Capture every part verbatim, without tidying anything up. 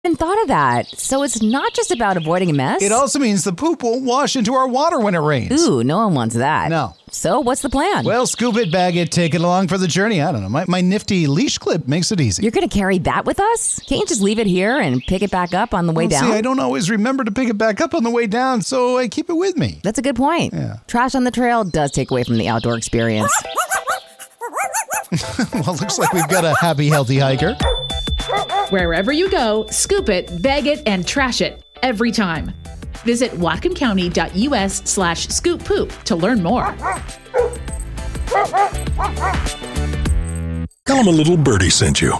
hadn't thought of that. So it's not just about avoiding a mess. It also means the poop won't wash into our water when it rains. Ooh, no one wants that. No. So what's the plan? Well, scoop it, bag it, take it along for the journey. I don't know. My, my nifty leash clip makes it easy. You're going to carry that with us? Can't you just leave it here and pick it back up on the way well, down? See, I don't always remember to pick it back up on the way down, so I keep it with me. That's a good point. Yeah. Trash on the trail does take away from the outdoor experience. Well, looks like we've got a happy, healthy hiker. Wherever you go, scoop it, bag it, and trash it every time. Visit whatcomcounty.us slash scoop poop to learn more. Tell them a little birdie sent you.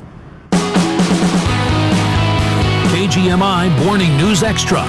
K G M I Morning News Extra.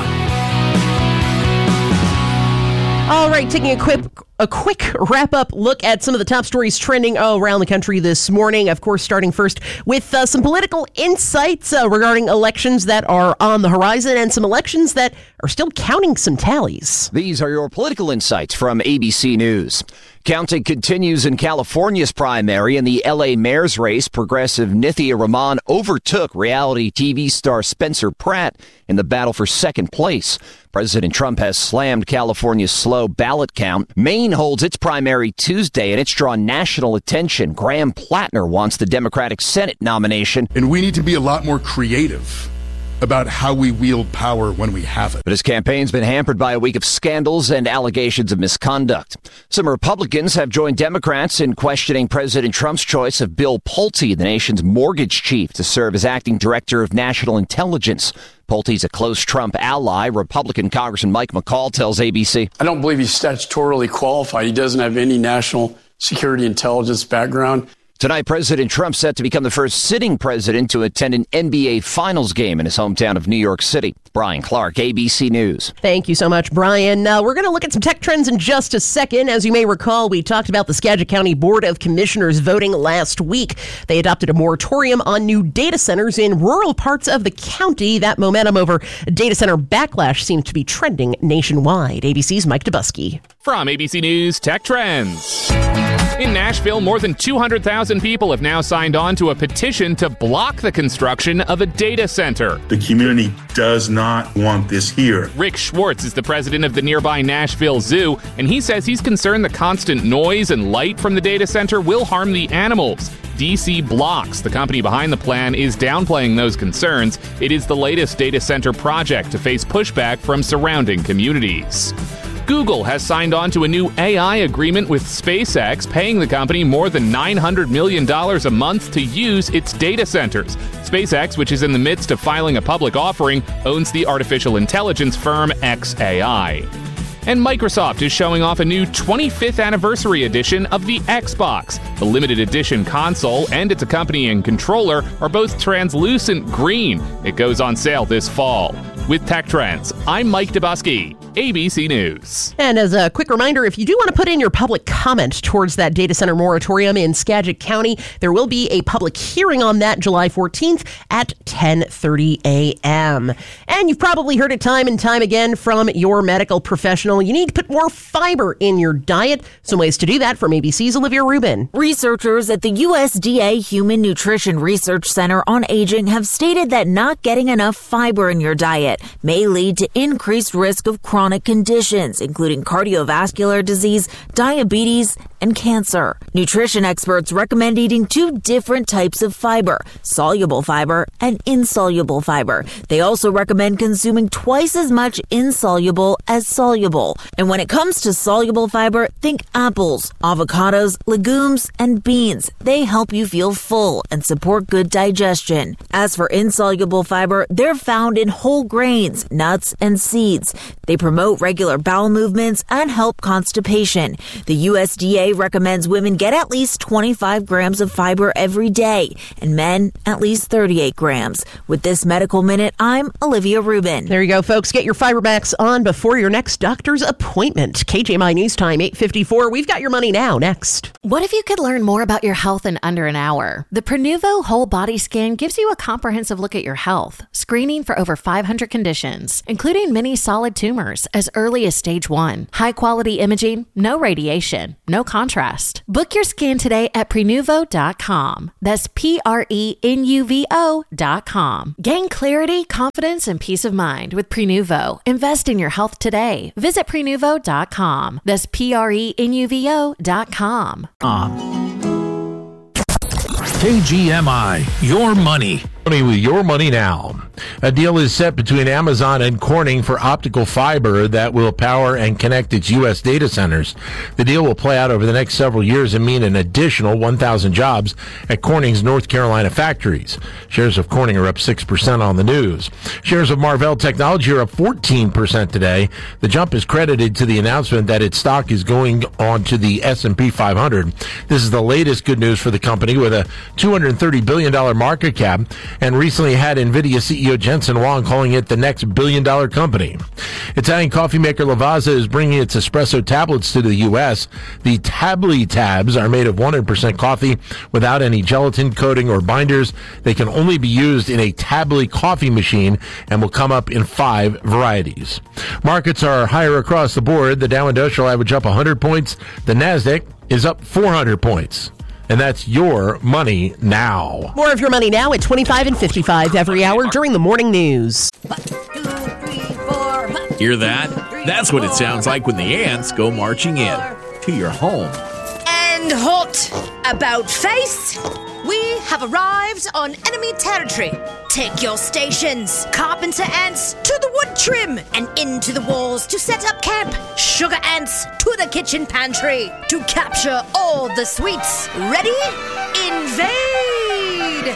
All right, taking a quick a quick wrap-up look at some of the top stories trending oh, around the country this morning. Of course, starting first with uh, some political insights uh, regarding elections that are on the horizon and some elections that are still counting some tallies. These are your political insights from A B C News. Counting continues in California's primary. In the L A mayor's race, progressive Nithya Raman overtook reality T V star Spencer Pratt in the battle for second place. President Trump has slammed California's slow ballot count. Maine holds its primary Tuesday, and it's drawn national attention. Graham Plattner wants the Democratic Senate nomination. And we need to be a lot more creative about how we wield power when we have it. But his campaign's been hampered by a week of scandals and allegations of misconduct. Some Republicans have joined Democrats in questioning President Trump's choice of Bill Pulte, the nation's mortgage chief, to serve as acting director of national intelligence. Pulte's a close Trump ally. Republican Congressman Mike McCall tells A B C. I don't believe he's statutorily qualified. He doesn't have any national security intelligence background. Tonight, President Trump set to become the first sitting president to attend an N B A Finals game in his hometown of New York City. Brian Clark, A B C News. Thank you so much, Brian. Uh, we're going to look at some tech trends in just a second. As you may recall, we talked about the Skagit County Board of Commissioners voting last week. They adopted a moratorium on new data centers in rural parts of the county. That momentum over data center backlash seems to be trending nationwide. A B C's Mike Dubusky. From A B C News Tech Trends. In Nashville, more than two hundred thousand people have now signed on to a petition to block the construction of a data center. The community does not want this here. Rick Schwartz is the president of the nearby Nashville Zoo, and he says he's concerned the constant noise and light from the data center will harm the animals. D C Blocks, the company behind the plan, is downplaying those concerns. It is the latest data center project to face pushback from surrounding communities. Google has signed on to a new A I agreement with SpaceX, paying the company more than nine hundred million dollars a month to use its data centers. SpaceX, which is in the midst of filing a public offering, owns the artificial intelligence firm X A I. And Microsoft is showing off a new twenty-fifth anniversary edition of the Xbox. The limited edition console and its accompanying controller are both translucent green. It goes on sale this fall. With Tech Trends, I'm Mike Dubusky, A B C News. And as a quick reminder, if you do want to put in your public comment towards that data center moratorium in Skagit County, there will be a public hearing on that July fourteenth at ten thirty a.m. And you've probably heard it time and time again from your medical professional. You need to put more fiber in your diet. Some ways to do that from A B C's Olivia Rubin. Researchers at the U S D A Human Nutrition Research Center on Aging have stated that not getting enough fiber in your diet may lead to increased risk of chronic conditions, including cardiovascular disease, diabetes, and cancer. Nutrition experts recommend eating two different types of fiber, soluble fiber and insoluble fiber. They also recommend consuming twice as much insoluble as soluble. And when it comes to soluble fiber, think apples, avocados, legumes, and beans. They help you feel full and support good digestion. As for insoluble fiber, they're found in whole grains, nuts, and seeds. They promote regular bowel movements and help constipation. The U S D A recommends women get at least twenty-five grams of fiber every day, and men at least thirty-eight grams. With this Medical Minute, I'm Olivia Rubin. There you go, folks. Get your Fiberbacks on before your next doctor's appointment. K J M I News Time, eight fifty-four. We've got your money now. Next. What if you could learn more about your health in under an hour? The Prenuvo Whole Body Scan gives you a comprehensive look at your health, screening for over five hundred conditions, including many solid tumors as early as stage one. High-quality imaging, no radiation, no contrast. Book your scan today at prenuvo dot com. That's P R E N U V O dot com. Gain clarity, confidence, and peace of mind with Prenuvo. Invest in your health today. Visit prenuvo dot com. That's P R E N U V O dot com. K G M I, your money. Money with your money now. A deal is set between Amazon and Corning for optical fiber that will power and connect its U S data centers. The deal will play out over the next several years and mean an additional one thousand jobs at Corning's North Carolina factories. Shares of Corning are up six percent on the news. Shares of Marvell Technology are up fourteen percent today. The jump is credited to the announcement that its stock is going on to the S and P five hundred. This is the latest good news for the company with a two hundred thirty billion dollars market cap, and recently had NVIDIA C E O Jensen Huang calling it the next billion-dollar company. Italian coffee maker Lavazza is bringing its espresso tablets to the U S. The Tabli tabs are made of one hundred percent coffee without any gelatin coating or binders. They can only be used in a Tabli coffee machine and will come up in five varieties. Markets are higher across the board. The Dow Industrial Average up one hundred points. The Nasdaq is up four hundred points. And that's your money now. More of your money now at twenty-five and fifty-five every hour during the morning news. Hear that? That's what it sounds like when the ants go marching in to your home. And hot about face, we have arrived on enemy territory. Take your stations, carpenter ants, to the wood trim and into the walls to set up camp. Sugar ants to the kitchen pantry to capture all the sweets. Ready? Invade!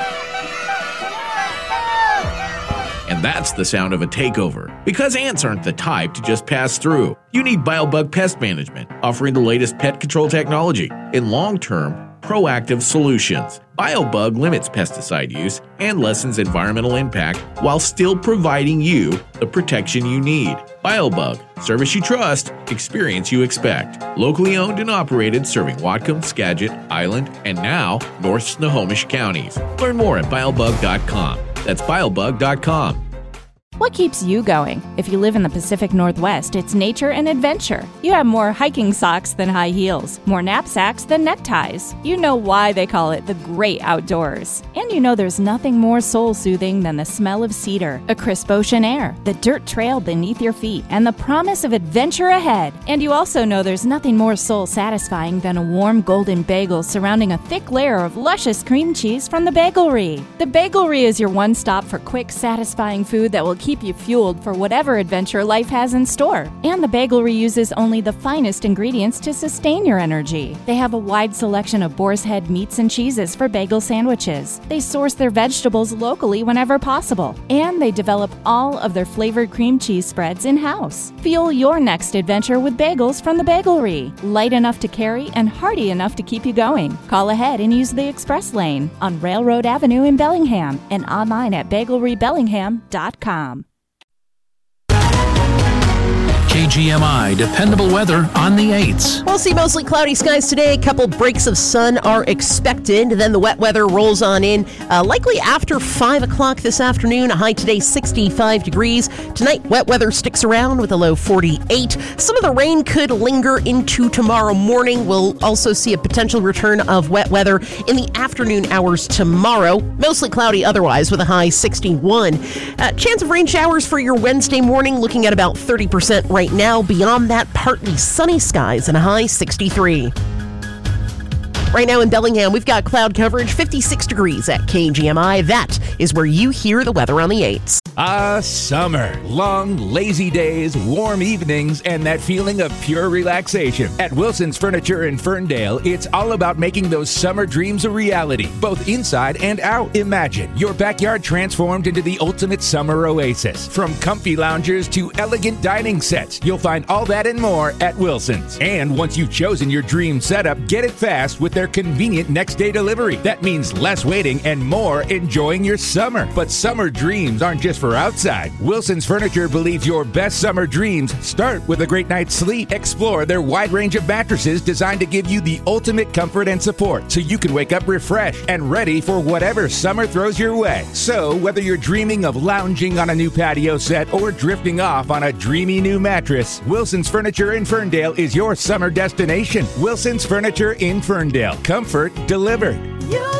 And that's the sound of a takeover. Because ants aren't the type to just pass through. You need BioBug Pest Management, offering the latest pet control technology in long-term, proactive solutions. BioBug limits pesticide use and lessens environmental impact while still providing you the protection you need. BioBug, service you trust, experience you expect. Locally owned and operated, serving Whatcom, Skagit, Island, and now North Snohomish counties. Learn more at biobug dot com. That's biobug dot com. What keeps you going? If you live in the Pacific Northwest, it's nature and adventure. You have more hiking socks than high heels, more knapsacks than neckties. You know why they call it the great outdoors. And you know there's nothing more soul-soothing than the smell of cedar, a crisp ocean air, the dirt trail beneath your feet, and the promise of adventure ahead. And you also know there's nothing more soul-satisfying than a warm golden bagel surrounding a thick layer of luscious cream cheese from the Bagelry. The Bagelry is your one stop for quick, satisfying food that will keep you fueled for whatever adventure life has in store. And the Bagelry uses only the finest ingredients to sustain your energy. They have a wide selection of boar's head meats and cheeses for bagel sandwiches. They source their vegetables locally whenever possible. And they develop all of their flavored cream cheese spreads in-house. Fuel your next adventure with bagels from the Bagelry. Light enough to carry and hearty enough to keep you going. Call ahead and use the express lane on Railroad Avenue in Bellingham and online at bagelry bellingham dot com. K G M I dependable weather on the eights. We'll see mostly cloudy skies today. A couple breaks of sun are expected. Then the wet weather rolls on in, uh, likely after five o'clock this afternoon. A high today, sixty-five degrees. Tonight, wet weather sticks around with a low forty-eight. Some of the rain could linger into tomorrow morning. We'll also see a potential return of wet weather in the afternoon hours tomorrow. Mostly cloudy otherwise with a high sixty-one. Uh, chance of rain showers for your Wednesday morning, looking at about thirty percent right now. Beyond that, partly sunny skies and a high sixty-three. Right now in Bellingham, we've got cloud coverage, fifty-six degrees at K G M I. That is where you hear the weather on the eights. Ah, summer. Long, lazy days, warm evenings, and that feeling of pure relaxation. At Wilson's Furniture in Ferndale, it's all about making those summer dreams a reality, both inside and out. Imagine your backyard transformed into the ultimate summer oasis. From comfy loungers to elegant dining sets, you'll find all that and more at Wilson's. And once you've chosen your dream setup, get it fast with their convenient next-day delivery. That means less waiting and more enjoying your summer. But summer dreams aren't just for for outside. Wilson's Furniture believes your best summer dreams start with a great night's sleep. Explore their wide range of mattresses designed to give you the ultimate comfort and support so you can wake up refreshed and ready for whatever summer throws your way. So, whether you're dreaming of lounging on a new patio set or drifting off on a dreamy new mattress, Wilson's Furniture in Ferndale is your summer destination. Wilson's Furniture in Ferndale. Comfort delivered. You